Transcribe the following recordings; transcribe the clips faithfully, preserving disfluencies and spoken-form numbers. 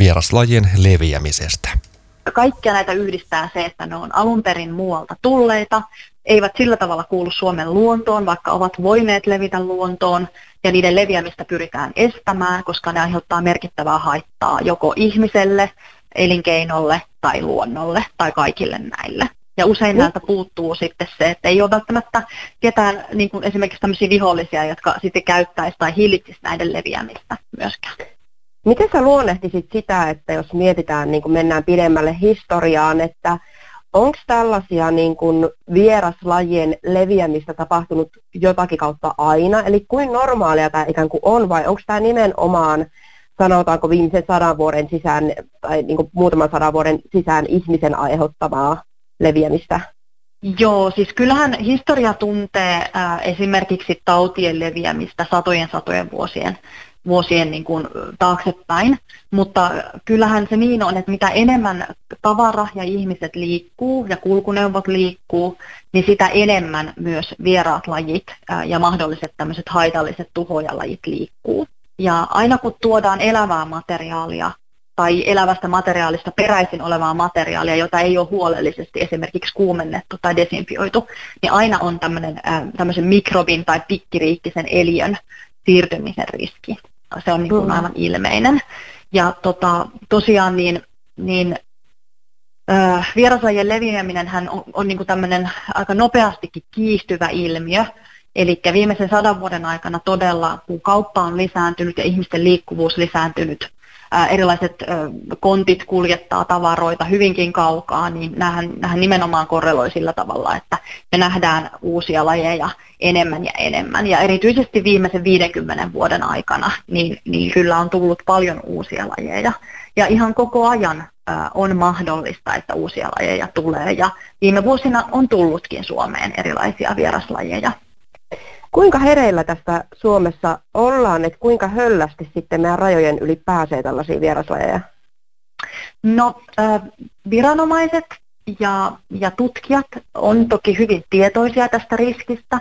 vieraslajien leviämisestä. Kaikkia näitä yhdistää se, että ne on alun perin muualta tulleita, eivät sillä tavalla kuulu Suomen luontoon, vaikka ovat voineet levitä luontoon, ja niiden leviämistä pyritään estämään, koska ne aiheuttaa merkittävää haittaa joko ihmiselle, elinkeinolle tai luonnolle tai kaikille näille. Ja usein näiltä puuttuu sitten se, että ei ole välttämättä ketään niin kuin esimerkiksi tämmöisiä vihollisia, jotka sitten käyttäisi tai hillitsisi näiden leviämistä myöskään. Miten sä luonnehtisit sitä, että jos mietitään, niin kuin mennään pidemmälle historiaan, että onko tällaisia niin kuin vieraslajien leviämistä tapahtunut jotakin kautta aina? Eli kuin normaalia tämä ikään kuin on, vai onko tämä nimenomaan, sanotaanko viimeisen sadan vuoden sisään tai niin kuin muutaman sadan vuoden sisään ihmisen aiheuttamaa leviämistä? Joo, siis kyllähän historia tuntee äh, esimerkiksi tautien leviämistä satojen satojen vuosien vuosien niin kuin taaksepäin, mutta kyllähän se niin on, että mitä enemmän tavara ja ihmiset liikkuu ja kulkuneuvot liikkuu, niin sitä enemmän myös vieraat lajit ja mahdolliset tämmöiset haitalliset tuhoajalajit liikkuu. Ja aina kun tuodaan elävää materiaalia tai elävästä materiaalista peräisin olevaa materiaalia, jota ei ole huolellisesti esimerkiksi kuumennettu tai desinfioitu, niin aina on tämmöinen, tämmöisen mikrobin tai pikkiriikkisen eliön siirtymisen riski. Se on niin kuin aivan ilmeinen. Ja tota, tosiaan niin, niin äh, vieraslajien leviäminenhän on, on niin kuin tämmöinen aika nopeastikin kiihtyvä ilmiö. Eli viimeisen sadan vuoden aikana todella, kun kauppa on lisääntynyt ja ihmisten liikkuvuus lisääntynyt, ää, erilaiset ää, kontit kuljettaa tavaroita hyvinkin kaukaa, niin nämähän, nämähän nimenomaan korreloi sillä tavalla, että me nähdään uusia lajeja enemmän ja enemmän. Ja erityisesti viimeisen viidenkymmenen vuoden aikana, niin, niin kyllä on tullut paljon uusia lajeja. Ja ihan koko ajan ää, on mahdollista, että uusia lajeja tulee. Ja viime vuosina on tullutkin Suomeen erilaisia vieraslajeja. Kuinka hereillä tästä Suomessa ollaan, että kuinka höllästi sitten meidän rajojen yli pääsee tällaisia vieraslajeja? No, äh, viranomaiset ja, ja tutkijat on toki hyvin tietoisia tästä riskistä,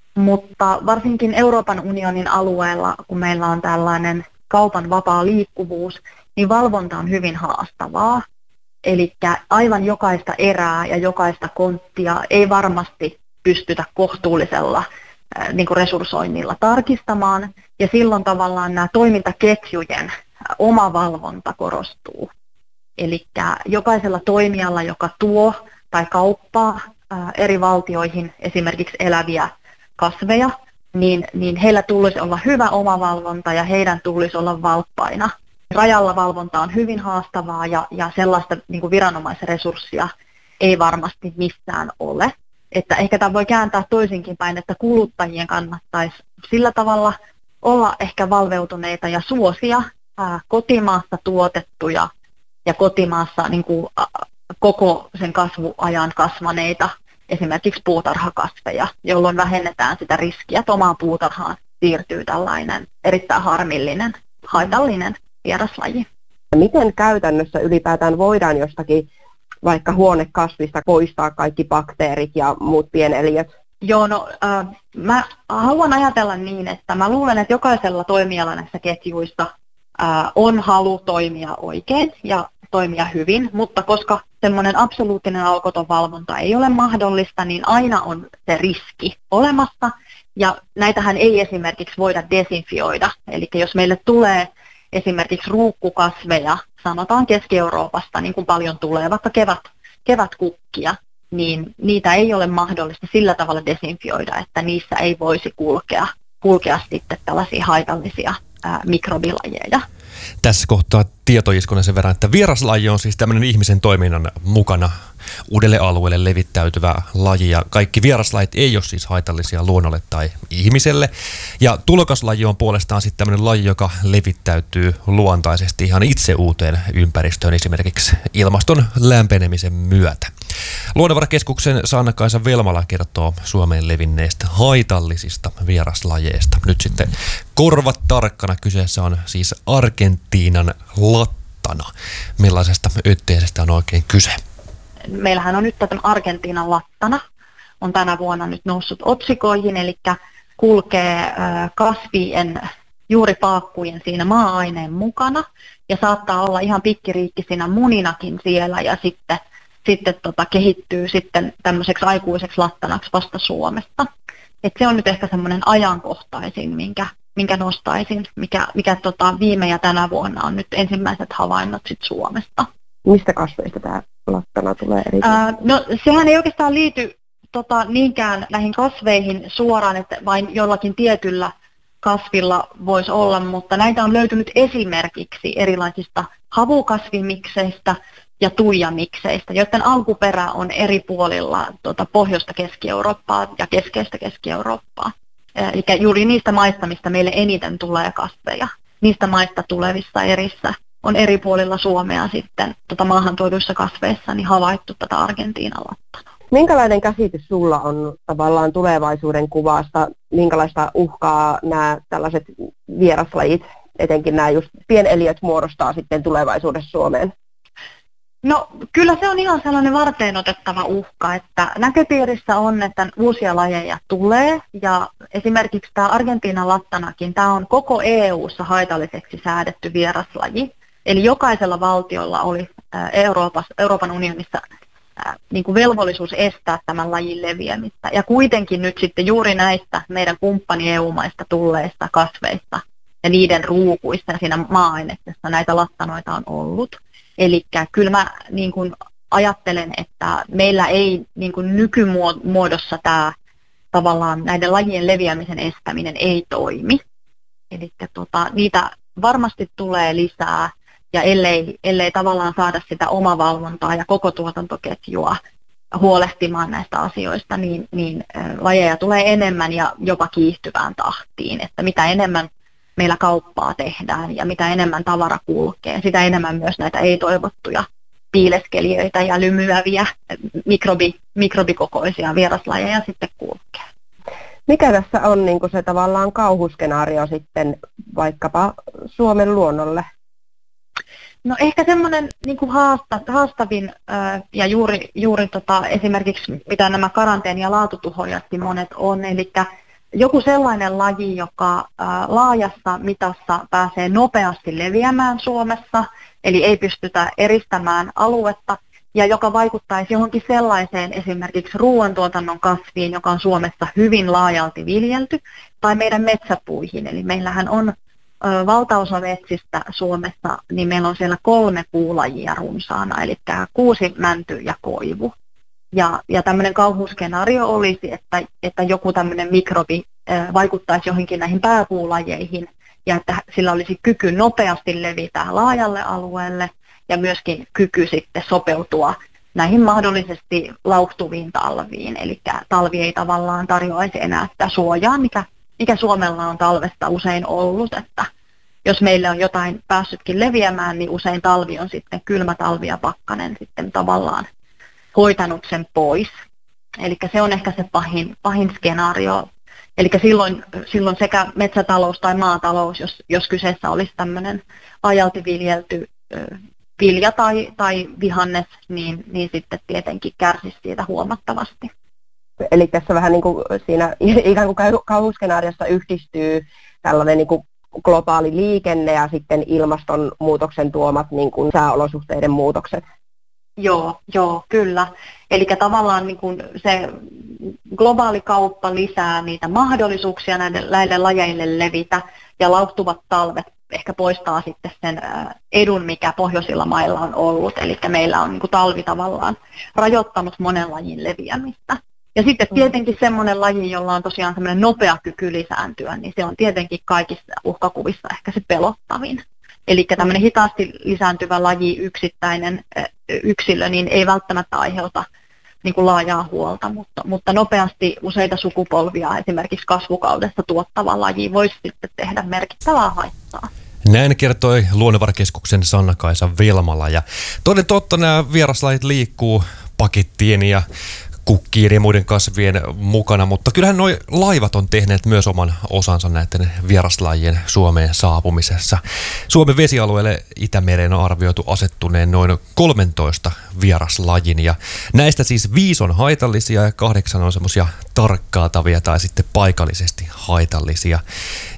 mutta varsinkin Euroopan unionin alueella, kun meillä on tällainen kaupan vapaa liikkuvuus, niin valvonta on hyvin haastavaa. Eli aivan jokaista erää ja jokaista konttia ei varmasti pystytä kohtuullisella niin kuin resurssoinnilla tarkistamaan, ja silloin tavallaan nämä toimintaketjujen oma valvonta korostuu. Eli jokaisella toimijalla, joka tuo tai kauppaa eri valtioihin esimerkiksi eläviä kasveja, niin, niin heillä tulisi olla hyvä omavalvonta ja heidän tulisi olla valppaina. Rajalla valvonta on hyvin haastavaa ja, ja sellaista niin kuin viranomaisresurssia ei varmasti missään ole. Että ehkä tämä voi kääntää toisinkin päin, että kuluttajien kannattaisi sillä tavalla olla ehkä valveutuneita ja suosia ää, kotimaassa tuotettuja ja kotimaassa niin kuin, ä, koko sen kasvuajan kasvaneita esimerkiksi puutarhakasveja, jolloin vähennetään sitä riskiä, että omaan puutarhaan siirtyy tällainen erittäin harmillinen, haitallinen vieraslaji. Miten käytännössä ylipäätään voidaan jostakin vaikka huonekasvista poistaa kaikki bakteerit ja muut pieneliöt? Joo, no äh, mä haluan ajatella niin, että mä luulen, että jokaisella toimijalla näissä ketjuissa äh, on halu toimia oikein ja toimia hyvin, mutta koska semmoinen absoluuttinen aukoton valvonta ei ole mahdollista, niin aina on se riski olemassa, ja näitähän ei esimerkiksi voida desinfioida. Eli jos meille tulee esimerkiksi ruukkukasveja, sanotaan Keski-Euroopasta, niin kuin paljon tulee, vaikka kevät, kevätkukkia, niin niitä ei ole mahdollista sillä tavalla desinfioida, että niissä ei voisi kulkea, kulkea sitten tällaisia haitallisia ää, mikrobilajeja. Tässä kohtaa tietoiskuna sen verran, että vieraslaji on siis tämmöinen ihmisen toiminnan mukana uudelle alueelle levittäytyvä laji, ja kaikki vieraslajit ei ole siis haitallisia luonnolle tai ihmiselle. Ja tulokaslaji on puolestaan sitten tämmöinen laji, joka levittäytyy luontaisesti ihan itse uuteen ympäristöön, esimerkiksi ilmaston lämpenemisen myötä. Luonnonvarakeskuksen Sanna-Kaisa Velmala kertoo Suomeen levinneistä haitallisista vieraslajeista. Nyt sitten korvat tarkkana, kyseessä on siis Argentiinan lattana. Millaisesta ötteisestä on oikein kyse? Meillähän on nyt tämän Argentiinan lattana, on tänä vuonna nyt noussut otsikoihin, eli kulkee kasvien juuri paakkujen siinä maa-aineen mukana ja saattaa olla ihan pikkiriikkisinä muninakin siellä ja sitten, sitten tota, kehittyy sitten tämmöiseksi aikuiseksi lattanaksi vasta Suomesta. Et se on nyt ehkä semmoinen ajankohtaisin, minkä, minkä nostaisin, mikä, mikä tota, viime ja tänä vuonna on nyt ensimmäiset havainnot sit Suomesta. Mistä kasveista tämä lattana tulee erityisesti? Ää, no sehän ei oikeastaan liity tota, niinkään näihin kasveihin suoraan, että vain jollakin tietyllä kasvilla voisi olla, mutta näitä on löytynyt esimerkiksi erilaisista havukasvimikseistä ja tuijamikseistä, joiden alkuperä on eri puolilla tuota, pohjoista Keski-Eurooppaa ja keskeistä Keski-Eurooppaa. Eli juuri niistä maista, mistä meille eniten tulee kasveja, niistä maista tulevissa erissä on eri puolilla Suomea sitten tuota, maahan tuoduissa kasveissa niin havaittu tätä Argentiinan lattanaa. Minkälainen käsitys sulla on tavallaan tulevaisuuden kuvasta? Minkälaista uhkaa nämä tällaiset vieraslajit, etenkin nämä just pieneliöt, muodostaa sitten tulevaisuudessa Suomeen? No kyllä se on ihan sellainen varteenotettava uhka, että näköpiirissä on, että uusia lajeja tulee ja esimerkiksi tämä Argentiinan lattanakin, tämä on koko E U:ssa haitalliseksi säädetty vieraslaji. Eli jokaisella valtiolla oli Euroopassa, Euroopan unionissa niin kuin velvollisuus estää tämän lajin leviämistä. Ja kuitenkin nyt sitten juuri näistä meidän kumppani E U-maista tulleista kasveista ja niiden ruukuista ja siinä maa-aineksessa näitä lattanoita on ollut. Eli kyllä mä niin kuin ajattelen, että meillä ei niin kuin nykymuodossa tämä tavallaan näiden lajien leviämisen estäminen ei toimi. Eli tota, niitä varmasti tulee lisää. Ja ellei, ellei tavallaan saada sitä omavalvontaa ja koko tuotantoketjua huolehtimaan näistä asioista, niin, niin lajeja tulee enemmän ja jopa kiihtyvään tahtiin. Että mitä enemmän meillä kauppaa tehdään ja mitä enemmän tavara kulkee, sitä enemmän myös näitä ei-toivottuja piileskelijöitä ja lymyäviä mikrobi, mikrobikokoisia vieraslajeja sitten kulkee. Mikä tässä on niin kuin se tavallaan kauhuskenaario sitten vaikkapa Suomen luonnolle? No ehkä semmoinen niin kuin haasta, haastavin ää, ja juuri, juuri tota, esimerkiksi mitä nämä karanteeni- ja laatutuhojatkin monet on, eli joku sellainen laji, joka ää, laajassa mitassa pääsee nopeasti leviämään Suomessa, eli ei pystytä eristämään aluetta, ja joka vaikuttaisi johonkin sellaiseen esimerkiksi ruoantuotannon kasviin, joka on Suomessa hyvin laajalti viljelty, tai meidän metsäpuihin, eli meillähän on valtaosa metsistä Suomessa, niin meillä on siellä kolme puulajia runsaana, eli kuusi, mänty ja koivu. Ja, ja tämmöinen kauhuskenaario olisi, että, että joku tämmöinen mikrobi äh, vaikuttaisi johonkin näihin pääpuulajeihin, ja että sillä olisi kyky nopeasti levitä laajalle alueelle, ja myöskin kyky sitten sopeutua näihin mahdollisesti lauhtuviin talviin. Eli talvi ei tavallaan tarjoaisi enää sitä suojaa, mikä mikä Suomella on talvesta usein ollut, että jos meille on jotain päässytkin leviämään, niin usein talvi on sitten kylmä talvi ja pakkanen sitten tavallaan hoitanut sen pois. Eli se on ehkä se pahin, pahin skenaario. Eli silloin, silloin sekä metsätalous tai maatalous, jos, jos kyseessä olisi tämmöinen ajalti viljelty vilja tai, tai vihannes, niin, niin sitten tietenkin kärsisi siitä huomattavasti. Eli tässä vähän niin kuin siinä ikään kuin kauhuskenaariossa yhdistyy tällainen niin kuin globaali liikenne ja sitten ilmastonmuutoksen tuomat niin kuin sääolosuhteiden muutokset. Joo, joo, kyllä. Eli tavallaan niin kuin se globaali kauppa lisää niitä mahdollisuuksia näille, näille lajeille levitä ja lauhtuvat talvet ehkä poistaa sitten sen edun, mikä pohjoisilla mailla on ollut. Eli meillä on niin kuin talvi tavallaan rajoittanut monen lajin leviämistä. Ja sitten tietenkin semmoinen laji, jolla on tosiaan semmoinen nopea kyky lisääntyä, niin se on tietenkin kaikissa uhkakuvissa ehkä se pelottavin. Eli tämmöinen hitaasti lisääntyvä laji, yksittäinen yksilö, niin ei välttämättä aiheuta niin kuin laajaa huolta, mutta, mutta nopeasti useita sukupolvia esimerkiksi kasvukaudessa tuottava laji voisi sitten tehdä merkittävää haittaa. Näin kertoi Luonnonvarakeskuksen Sanna-Kaisa Velmala. Ja toden totta nämä vieraslajit liikkuu pakettien ja kukkiin ja muiden kasvien mukana, mutta kyllähän nuo laivat on tehneet myös oman osansa näiden vieraslajien Suomeen saapumisessa. Suomen vesialueelle Itämereen on arvioitu asettuneen noin kolmetoista vieraslajin, ja näistä siis viisi on haitallisia ja kahdeksan on semmoisia tarkkaatavia tai sitten paikallisesti haitallisia. Ja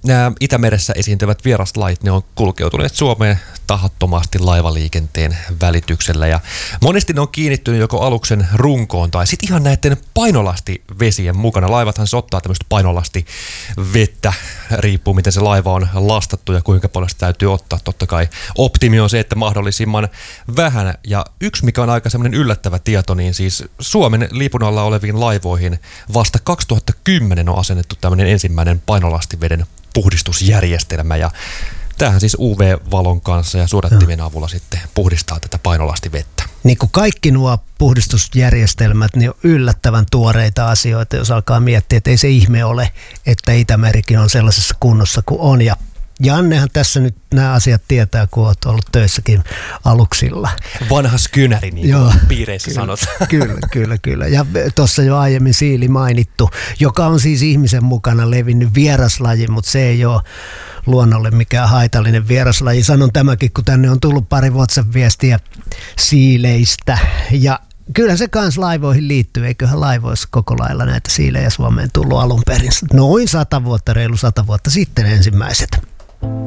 nämä Itämeressä esiintyvät vieraslajit, ne on kulkeutuneet Suomeen tahattomasti laivaliikenteen välityksellä. Ja monesti ne on kiinnittynyt joko aluksen runkoon tai sitten ihan näiden painolastivesien mukana. Laivathan se ottaa tämmöistä painolastivettä, riippuu miten se laiva on lastattu ja kuinka paljon sitä täytyy ottaa. Totta kai optimi on se, että mahdollisimman vähän. Ja yksi, mikä on aika semmoinen yllättävä tieto, niin siis Suomen lipun alla oleviin laivoihin vasta kaksituhattakymmenen on asennettu tämmöinen ensimmäinen painolastiveden puhdistusjärjestelmä. Ja tämähän siis U V-valon kanssa ja suodattimien avulla sitten puhdistaa tätä painolastivettä. Niin kuin kaikki nuo puhdistusjärjestelmät, niin on yllättävän tuoreita asioita, jos alkaa miettiä, että ei se ihme ole, että Itämerikin on sellaisessa kunnossa kuin on. Ja Jannehan tässä nyt nämä asiat tietää, kun olet ollut töissäkin aluksilla. Vanha skynäri, niin Joo, kuin piireissä kyllä, sanot. Kyllä, kyllä, kyllä. Ja tuossa jo aiemmin siili mainittu, joka on siis ihmisen mukana levinnyt vieraslaji, mutta se ei ole luonnolle mikään haitallinen vieraslaji. Sanon tämäkin, kun tänne on tullut pari WhatsApp-viestiä siileistä. Ja kyllä se kans laivoihin liittyy, eiköhän laivoissa koko lailla näitä siilejä Suomeen tullut alun perin. Noin sata vuotta, reilu sata vuotta sitten ensimmäiset.